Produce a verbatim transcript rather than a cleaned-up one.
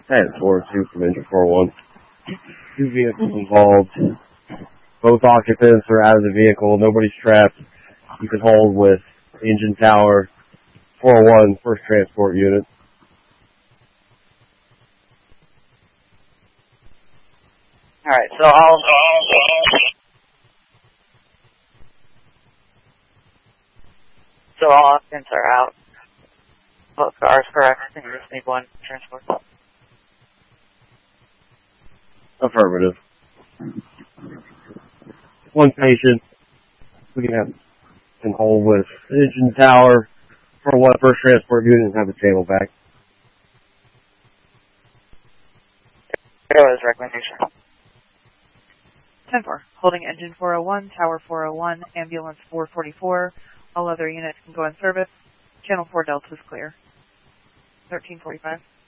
Hey, it's four two from Engine four one. Two vehicles involved. Both occupants are out of the vehicle. Nobody's trapped. You can hold with Engine Tower four oh one, first transport unit. Alright, so I'll... So all occupants are out. Both cars correct, and you just need one transport. Affirmative. One patient. We can have can hold with Engine Tower for one first transport unit and have the table back. That was recommendation. ten four, holding Engine four oh one, Tower four oh one, Ambulance four forty-four. All other units can go in service. Channel four Delta is clear. thirteen forty-five.